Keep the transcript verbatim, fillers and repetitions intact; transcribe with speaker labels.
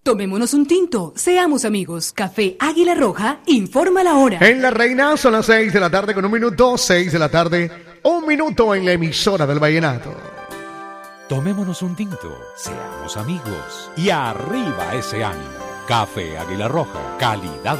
Speaker 1: Tomémonos un tinto, seamos amigos. Café Águila Roja, informa la hora.
Speaker 2: En La Reina son las seis de la tarde con un minuto, seis de la tarde, un minuto en la emisora del Vallenato.
Speaker 3: Tomémonos un tinto, seamos amigos y arriba ese ánimo. Café Águila Roja, calidad